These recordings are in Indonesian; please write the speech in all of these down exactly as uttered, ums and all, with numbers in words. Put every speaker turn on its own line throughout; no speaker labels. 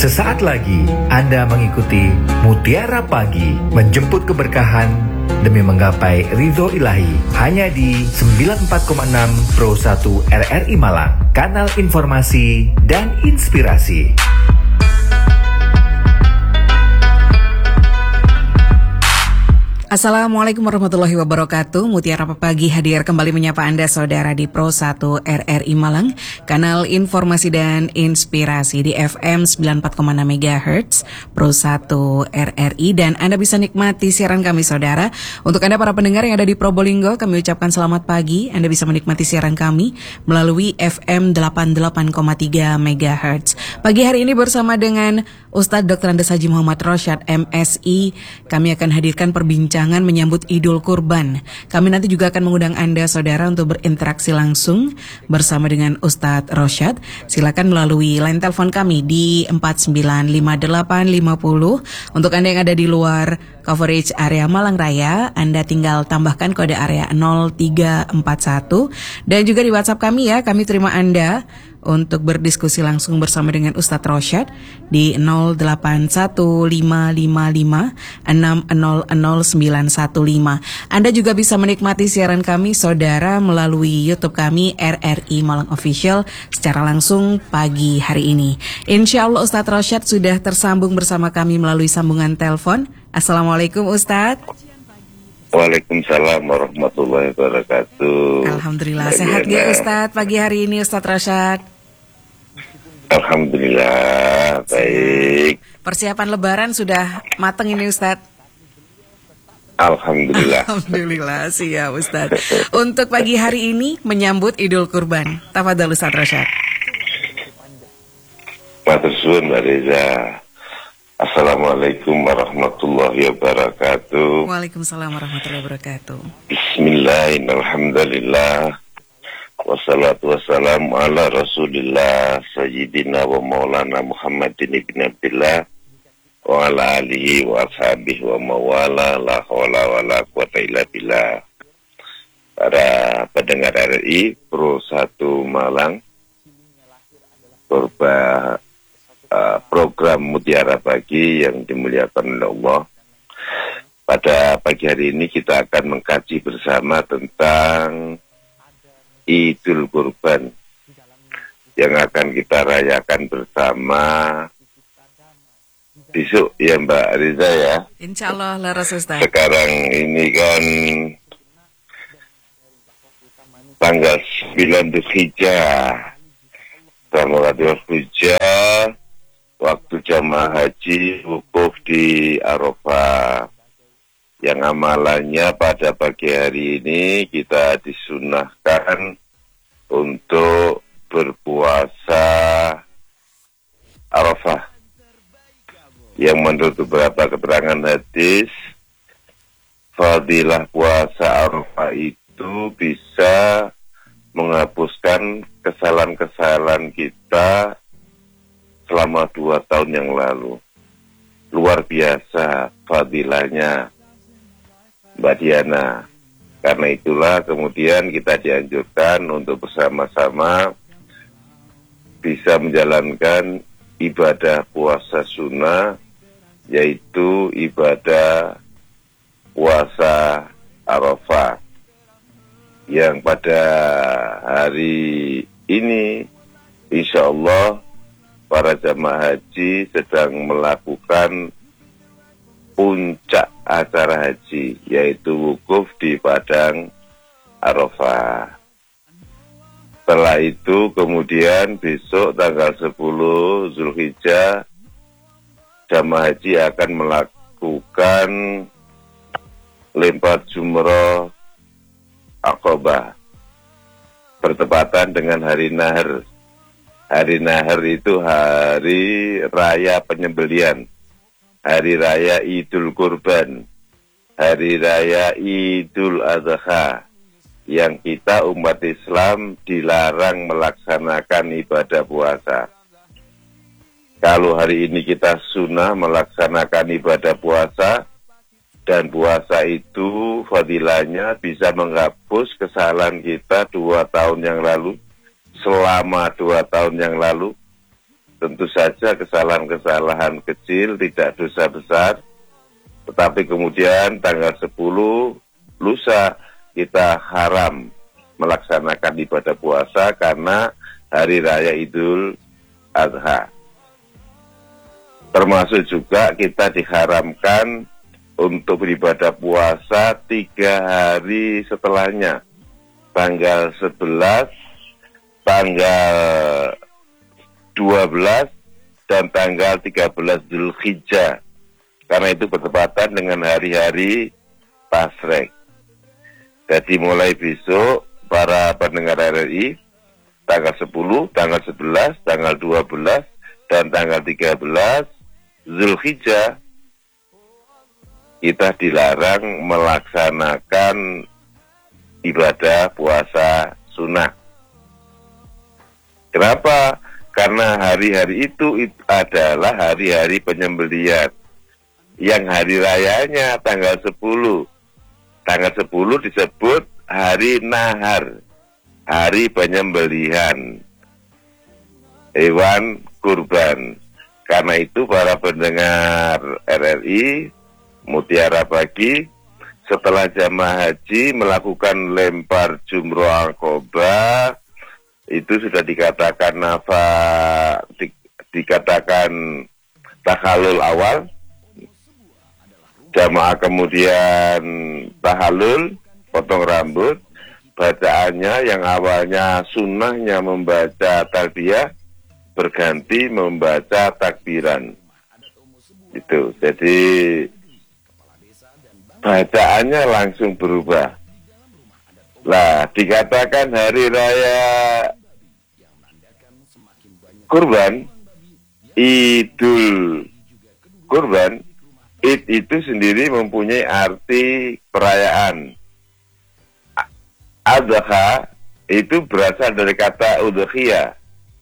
Sesaat lagi Anda mengikuti Mutiara Pagi, menjemput keberkahan demi menggapai ridho ilahi, hanya di sembilan puluh empat koma enam Pro satu R R I Malang, kanal informasi dan inspirasi.
Assalamualaikum warahmatullahi wabarakatuh. Mutiara Pagi hadir kembali menyapa Anda saudara di Pro satu R R I Malang, kanal informasi dan inspirasi di F M sembilan puluh empat koma enam megahertz Pro satu R R I, dan Anda bisa nikmati siaran kami saudara. Untuk Anda para pendengar yang ada di Probolinggo, kami ucapkan selamat pagi. Anda bisa menikmati siaran kami melalui F M delapan puluh delapan koma tiga megahertz. Pagi hari ini bersama dengan Ustadz Doktor Andes Haji Muhammad Rosyad M Si, kami akan hadirkan perbincangan menyambut Idul Kurban. Kami nanti juga akan mengundang Anda saudara untuk berinteraksi langsung bersama dengan Ustadz Rosyad. Silakan melalui line telepon kami di empat sembilan lima delapan lima nol. Untuk Anda yang ada di luar coverage area Malang Raya, Anda tinggal tambahkan kode area nol tiga empat satu. Dan juga di WhatsApp kami ya, kami terima Anda untuk berdiskusi langsung bersama dengan Ustadz Rosyad di nol delapan satu lima lima lima enam nol nol sembilan satu lima. Anda juga bisa menikmati siaran kami saudara melalui YouTube kami R R I Malang Official secara langsung pagi hari ini. Insya Allah Ustadz Rosyad sudah tersambung bersama kami melalui sambungan telepon. Assalamualaikum Ustadz.
Waalaikumsalam warahmatullahi wabarakatuh.
Alhamdulillah, sehat ya Ustadz pagi hari ini Ustadz Rosyad?
Alhamdulillah, baik.
Persiapan lebaran sudah mateng ini Ustadz?
Alhamdulillah.
Alhamdulillah, siap Ustadz. Untuk pagi hari ini menyambut Idul Kurban, tafadhol Ustadz Rosyad.
Matur suwun Mbak Reza. Assalamualaikum warahmatullahi wabarakatuh.
Waalaikumsalam warahmatullahi wabarakatuh.
Bismillahirrahmanirrahim. Wassalatu wassalamu ala rasulillah Sayyidina wa maulana Muhammadin ibn Abdillah wa ala alihi wa ashabihi wa mawala la hawla wa la quwata illa billah. Para pendengar R R I Pro satu Malang, korban Uh, program Mutiara Pagi yang dimuliakan oleh Allah. Pada pagi hari ini kita akan mengkaji bersama tentang Idul Kurban yang akan kita rayakan bersama besok ya Mbak Riza ya.
Insya Allah laras Ustaz.
Sekarang ini kan tanggal sembilan Dzulhijjah, tanggal Dzulhijjah, waktu jamaah haji wukuf di Arafah, yang amalannya pada pagi hari ini kita disunahkan untuk berpuasa Arafah, yang menurut beberapa keterangan hadis, fadilah puasa Arafah itu bisa menghapuskan kesalahan-kesalahan kita selama dua tahun yang lalu. Luar biasa fadilahnya Mbak Diana. Karena itulah kemudian kita dianjurkan untuk bersama-sama bisa menjalankan ibadah puasa sunnah, yaitu ibadah puasa Arafah, yang pada hari ini insya Allah para jamaah haji sedang melakukan puncak acara haji, yaitu wukuf di Padang Arafah. Setelah itu kemudian besok tanggal sepuluh Dzulhijjah, jamaah haji akan melakukan lempar jumroh Aqabah, bertepatan dengan hari Nahar. Hari Nahar itu hari raya penyembelian, hari raya Idul Kurban, hari raya Idul Adha, yang kita umat Islam dilarang melaksanakan ibadah puasa. Kalau hari ini kita sunnah melaksanakan ibadah puasa, dan puasa itu fadilahnya bisa menghapus kesalahan kita dua tahun yang lalu, selama dua tahun yang lalu, tentu saja kesalahan-kesalahan kecil, tidak dosa besar. Tetapi kemudian tanggal sepuluh lusa kita haram melaksanakan ibadah puasa karena hari raya Idul Adha. Termasuk juga kita diharamkan untuk beribadah puasa tiga hari setelahnya, tanggal sebelas, tanggal dua belas, dan tanggal tiga belas Dzulhijjah, karena itu bertepatan dengan hari-hari Tasrek. Jadi mulai besok para pendengar R R I, tanggal sepuluh, tanggal sebelas, tanggal dua belas, dan tanggal tiga belas Dzulhijjah kita dilarang melaksanakan ibadah puasa sunnah. Kenapa? Karena hari-hari itu, itu adalah hari-hari penyembelihan. Yang hari rayanya tanggal sepuluh. Tanggal sepuluh disebut hari nahar, hari penyembelihan hewan kurban. Karena itu para pendengar R R I Mutiara Pagi, setelah jamaah haji melakukan lempar jumroh aqobah, itu sudah dikatakan nafa, di, dikatakan tahalul awal, jamaah kemudian tahalul, potong rambut, bacaannya yang awalnya sunnahnya membaca talbiyah, berganti membaca takbiran. Itu, jadi bacaannya langsung berubah. Lah, dikatakan hari raya kurban, Idul Kurban, Id itu sendiri mempunyai arti perayaan. Adha itu berasal dari kata udhiyah,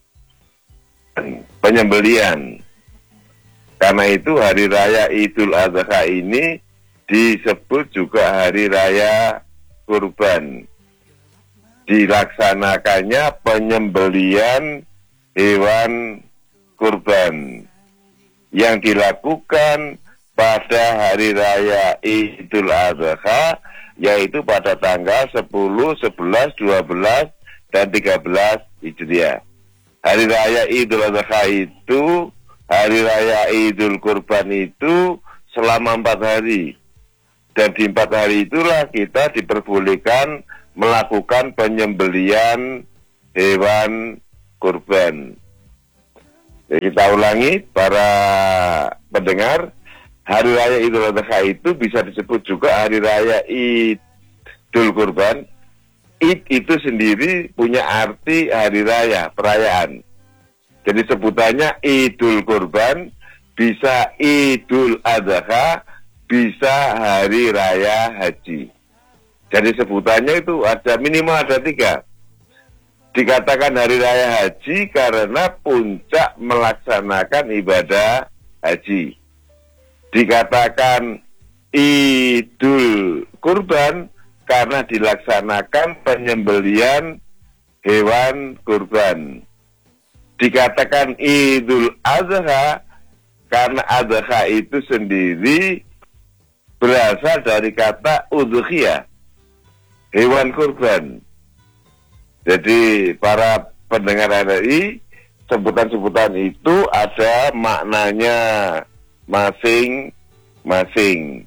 penyembelian. Karena itu hari raya Idul Adha ini disebut juga hari raya kurban. Dilaksanakannya penyembelian hewan kurban yang dilakukan pada hari raya Idul Adha, yaitu pada tanggal sepuluh, sebelas, dua belas, dan tiga belas Hijriah. Hari raya Idul Adha itu, hari raya Idul Kurban itu selama empat hari. Dan di empat hari itulah kita diperbolehkan melakukan penyembelian hewan kurban. Jadi kita ulangi para pendengar, hari raya Idul Adha itu bisa disebut juga hari raya Idul Kurban. Id itu sendiri punya arti hari raya, perayaan. Jadi sebutannya Idul Kurban, bisa Idul Adha, bisa hari raya haji. Jadi sebutannya itu ada minimal ada tiga. Dikatakan hari raya haji karena puncak melaksanakan ibadah haji. Dikatakan Idul Kurban karena dilaksanakan penyembelian hewan kurban. Dikatakan Idul Adha karena adha itu sendiri berasal dari kata udhiyah, hewan kurban. Jadi para pendengar R R I, sebutan-sebutan itu ada maknanya masing-masing.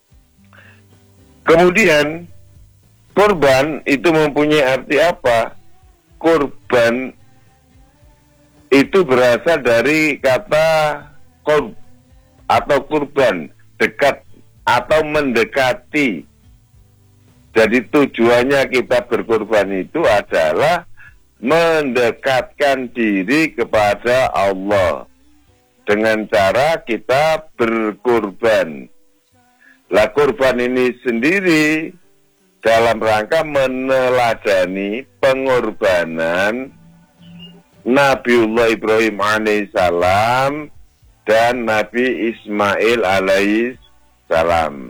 Kemudian kurban itu mempunyai arti apa? Kurban itu berasal dari kata qurb atau kurban, dekat atau mendekati. Jadi tujuannya kita berkorban itu adalah mendekatkan diri kepada Allah dengan cara kita berkorban. Lah kurban ini sendiri dalam rangka meneladani pengorbanan Nabiullah Ibrahim alaihissalam dan Nabi Ismail alaihissalam.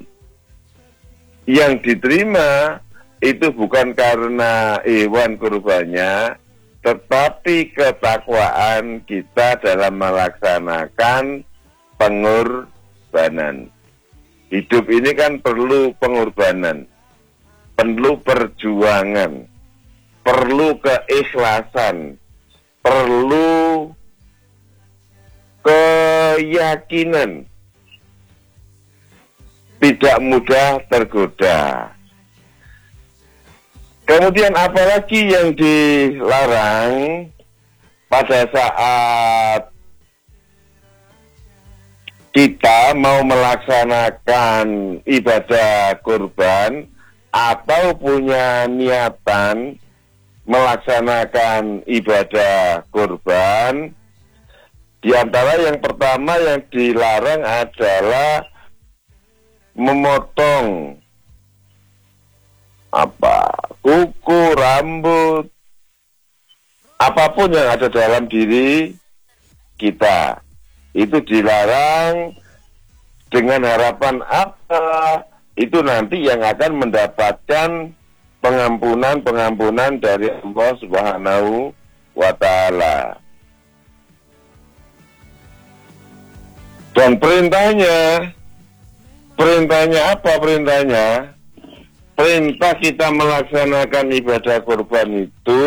Yang diterima itu bukan karena hewan kurbannya, tetapi ketakwaan kita dalam melaksanakan pengorbanan. Hidup ini kan perlu pengorbanan, perlu perjuangan, perlu keikhlasan, perlu keyakinan, tidak mudah tergoda. Kemudian apalagi yang dilarang pada saat kita mau melaksanakan ibadah kurban atau punya niatan melaksanakan ibadah kurban. Di antara yang pertama yang dilarang adalah memotong apa kuku, rambut, apapun yang ada dalam diri kita. Itu dilarang dengan harapan apa? Itu nanti yang akan mendapatkan pengampunan-pengampunan dari Allah Subhanahu wa Ta'ala. Dan perintahnya, perintahnya apa perintahnya? Perintah kita melaksanakan ibadah kurban itu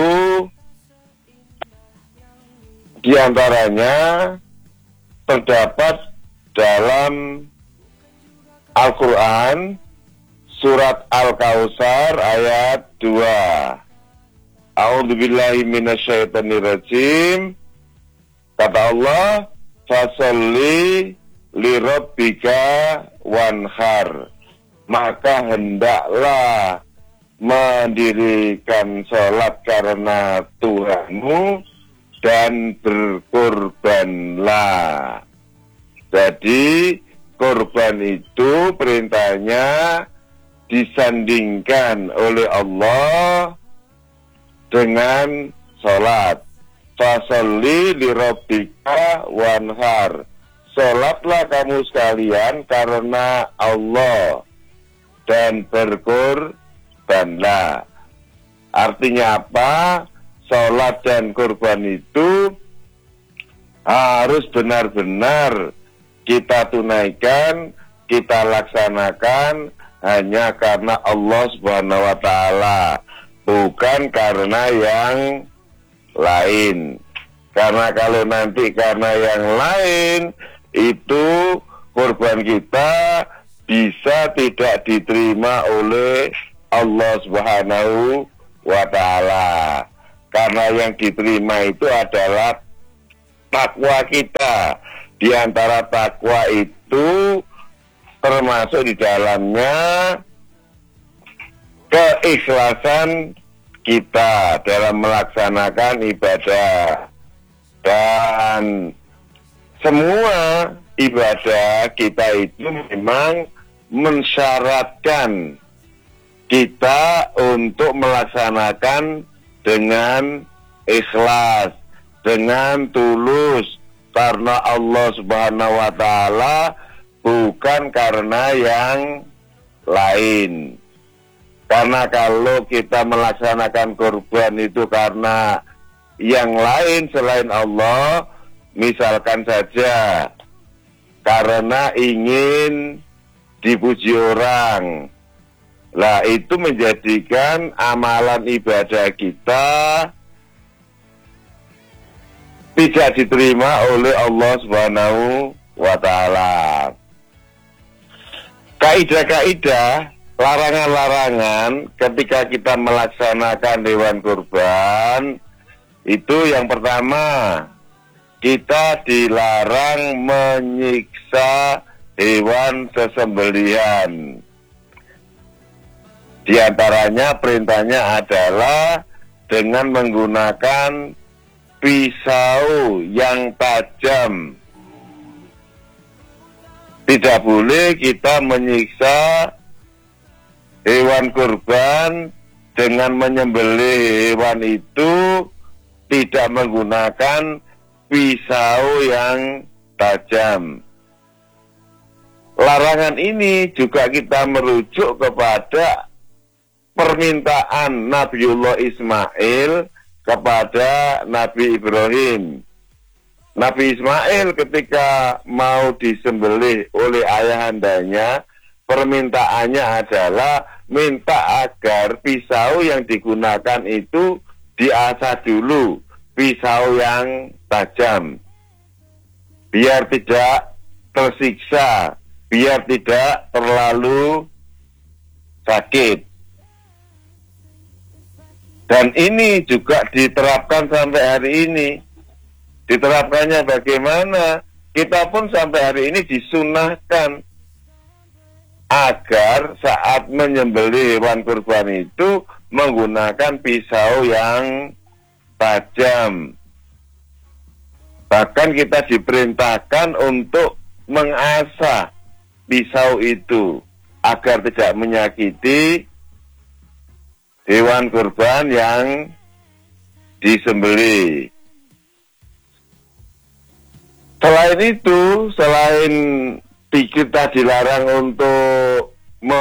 diantaranya terdapat dalam Al-Quran surat Al-Kautsar ayat dua. A'udzubillahi minasyaitonirrajim. Kata Allah, fasalli lirabbika wanhar. Maka hendaklah mendirikan sholat karena Tuhanmu dan berkorbanlah. Jadi korban itu perintahnya disandingkan oleh Allah dengan sholat. Fasalli lirabbika wanhar. Sholatlah kamu sekalian karena Allah dan berkorbanlah. Artinya apa? Sholat dan kurban itu harus benar-benar kita tunaikan, kita laksanakan hanya karena Allah Subhanahu wa Ta'ala, bukan karena yang lain. Karena kalau nanti karena yang lain, itu kurban kita bisa tidak diterima oleh Allah Subhanahu wa Ta'ala. Karena yang diterima itu adalah takwa kita. Di antara takwa itu termasuk di dalamnya keikhlasan kita dalam melaksanakan ibadah. Dan semua ibadah kita itu memang mensyaratkan kita untuk melaksanakan dengan ikhlas, dengan tulus, karena Allah Subhanahu wa Ta'ala, bukan karena yang lain. Karena kalau kita melaksanakan kurban itu karena yang lain selain Allah, misalkan saja karena ingin dipuji orang, lah itu menjadikan amalan ibadah kita tidak diterima oleh Allah Subhanahu wa Ta'ala. Kaidah-kaidah, larangan-larangan ketika kita melaksanakan hewan kurban, itu yang pertama, kita dilarang menyiksa hewan sesembelihan. Di antaranya perintahnya adalah dengan menggunakan pisau yang tajam. Tidak boleh kita menyiksa hewan kurban dengan menyembelih hewan itu tidak menggunakan pisau yang tajam. Larangan ini juga kita merujuk kepada permintaan Nabiullah Ismail kepada Nabi Ibrahim. Nabi Ismail ketika mau disembelih oleh ayahandanya, permintaannya adalah minta agar pisau yang digunakan itu diasah dulu, pisau yang tajam, biar tidak tersiksa, biar tidak terlalu sakit. Dan ini juga diterapkan sampai hari ini. Diterapkannya bagaimana? Kita pun sampai hari ini disunahkan agar saat menyembelih hewan kurban itu menggunakan pisau yang tajam. Bahkan kita diperintahkan untuk mengasah pisau itu agar tidak menyakiti hewan kurban yang disembelih. Selain itu, selain kita dilarang untuk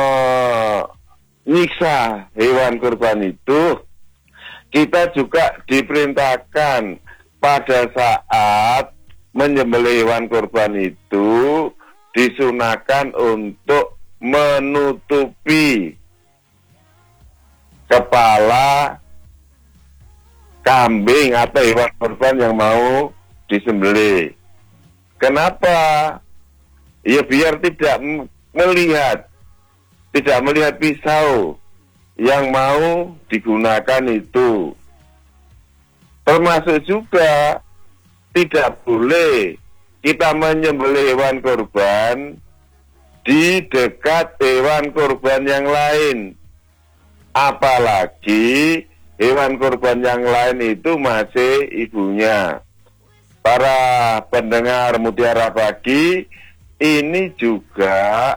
menyiksa hewan kurban itu, kita juga diperintahkan pada saat menyembelih hewan kurban itu disunahkan untuk menutupi kepala kambing atau hewan kurban yang mau disembelih. Kenapa? Ya biar tidak melihat, tidak melihat pisau yang mau digunakan itu. Termasuk juga tidak boleh kita menyembelih hewan kurban di dekat hewan kurban yang lain. Apalagi hewan kurban yang lain itu masih ibunya. Para pendengar Mutiara Pagi, ini juga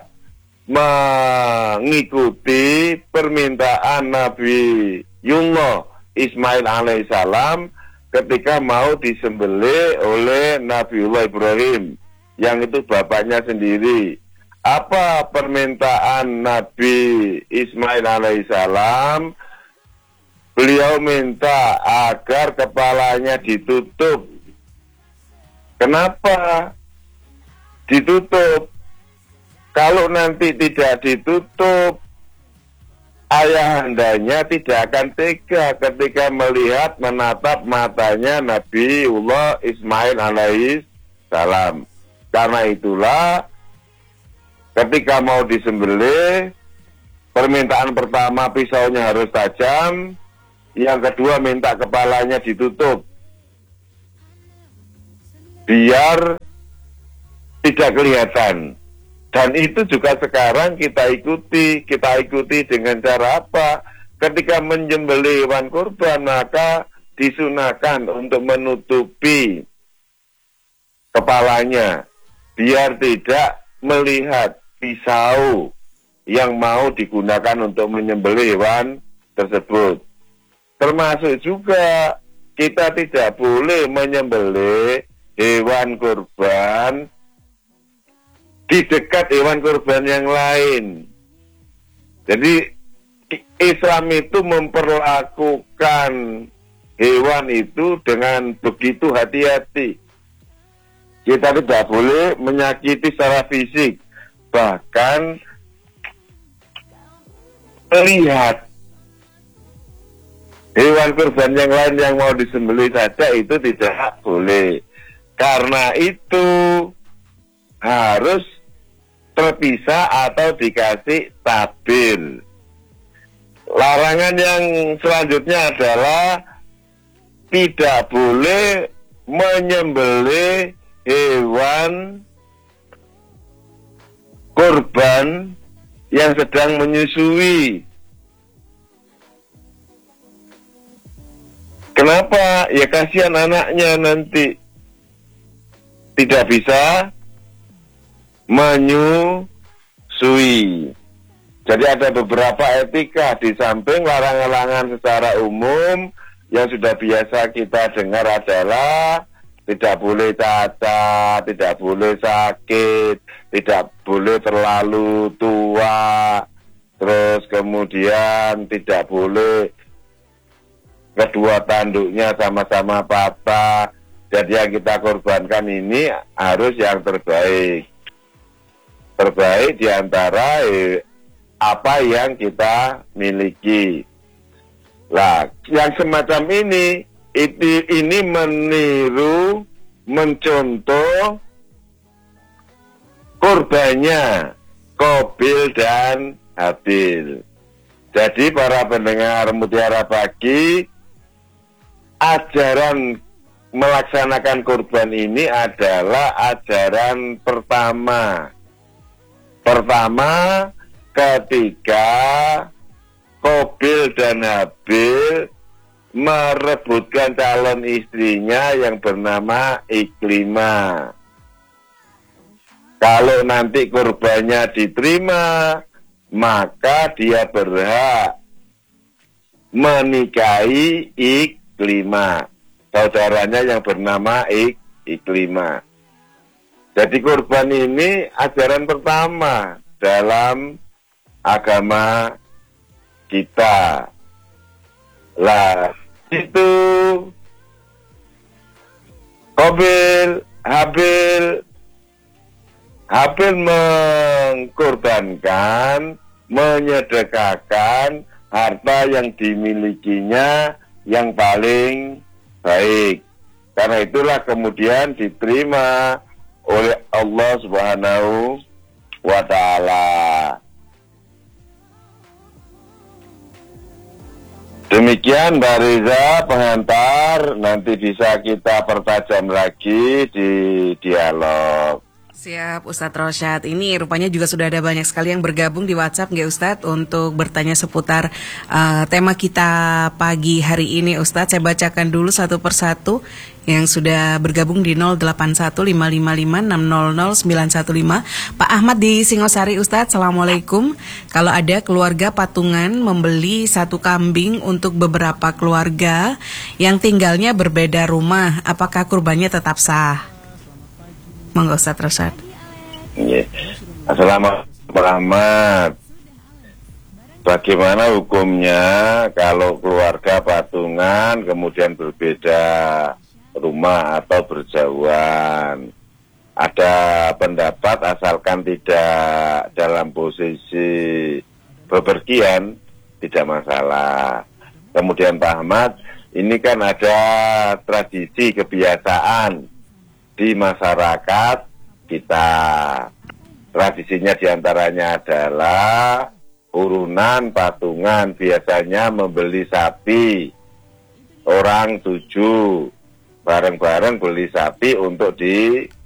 mengikuti permintaan Nabi Yunus Ismail alaihissalam ketika mau disembelih oleh Nabiullah Ibrahim, yang itu bapaknya sendiri. Apa permintaan Nabi Ismail alaihissalam? Beliau minta agar kepalanya ditutup. Kenapa ditutup? Kalau nanti tidak ditutup, ayahandanya tidak akan tega ketika melihat menatap matanya Nabiullah Ismail alaihissalam. Karena itulah ketika mau disembelih, permintaan pertama pisaunya harus tajam, yang kedua minta kepalanya ditutup, biar tidak kelihatan. Dan itu juga sekarang kita ikuti. Kita ikuti dengan cara apa? Ketika menyembelih hewan kurban, maka disunahkan untuk menutupi kepalanya, biar tidak melihat pisau yang mau digunakan untuk menyembelih hewan tersebut. Termasuk juga kita tidak boleh menyembelih hewan kurban di dekat hewan kurban yang lain. Jadi Islam itu memperlakukan hewan itu dengan begitu hati-hati. Kita tidak boleh menyakiti secara fisik, bahkan melihat hewan kurban yang lain yang mau disembelih saja itu tidak boleh. Karena itu harus terpisah atau dikasih tabir. Larangan yang selanjutnya adalah tidak boleh menyembelih hewan kurban yang sedang menyusui. Kenapa? Ya kasihan anaknya nanti tidak bisa menyusui. Jadi ada beberapa etika di samping larang-larangan secara umum yang sudah biasa kita dengar adalah tidak boleh cacat, tidak boleh sakit, tidak boleh terlalu tua, terus kemudian tidak boleh kedua tanduknya sama-sama patah. Jadi yang kita korbankan ini harus yang terbaik. Terbaik diantara eh, apa yang kita miliki. Lah, yang semacam ini, itu, ini meniru, mencontoh korbannya Qabil dan Habil. Jadi para pendengar Mutiara Pagi, ajaran melaksanakan kurban ini adalah ajaran pertama. Pertama, ketika Qabil dan Habil merebutkan calon istrinya yang bernama Iklimah. Kalau nanti kurbannya diterima, maka dia berhak menikahi Iklimah, saudaranya yang bernama Ik, Iklimah. Jadi kurban ini ajaran pertama dalam agama kita. Lah, itu Qabil, Habil, Habil mengkorbankan, menyedekahkan harta yang dimilikinya yang paling baik. Karena itulah kemudian diterima oleh Allah Subhanahu wa Ta'ala. Demikian Mbak Reza pengantar, nanti bisa kita pertajam lagi di dialog.
Siap Ustadz Rosyad. Ini rupanya juga sudah ada banyak sekali yang bergabung di WhatsApp nggak Ustadz untuk bertanya seputar uh, tema kita pagi hari ini Ustadz. Saya bacakan dulu satu persatu yang sudah bergabung di nol delapan satu lima lima lima enam nol nol sembilan satu lima. Pak Ahmad di Singosari Ustadz, Assalamualaikum. Kalau ada keluarga patungan membeli satu kambing untuk beberapa keluarga yang tinggalnya berbeda rumah, apakah kurbannya tetap sah? Monggo Ustadz Rosyad.
Yeah. Assalamualaikum warahmatullahi. Bagaimana hukumnya kalau keluarga patungan kemudian berbeda rumah atau berjauhan? Ada pendapat asalkan tidak dalam posisi bepergian, tidak masalah. Kemudian Pak Ahmad, ini kan ada tradisi kebiasaan di masyarakat kita. Tradisinya diantaranya adalah urunan patungan, biasanya membeli sapi, orang tujuh bareng-bareng beli sapi untuk di